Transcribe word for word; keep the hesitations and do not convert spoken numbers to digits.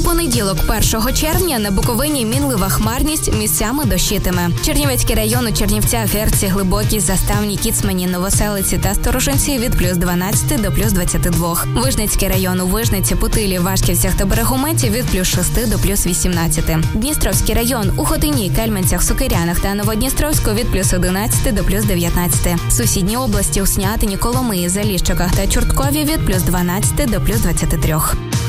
понеділок, першого червня, на Буковині мінлива хмарність, місцями дощитиме. Чернівецький район у Чернівцях, Герці, Глибокій, Заставній, Кіцмані, Новоселиці та Сторожинці від плюс дванадцяти до плюс двадцяти двох. Вижницький район у Вижниці, Путилі, Вашківцях та Берегометі від плюс шести до плюс вісімнадцяти. Дністровський район у Хотині, Кельменцях, Сокирянах та Новодністровську від плюс одинадцяти до плюс дев'ятнадцяти. Сусідні області у Снятині, Коломиї, Заліщиках та Чорткові від плюс дванадцяти до плюс двадцяти трьох.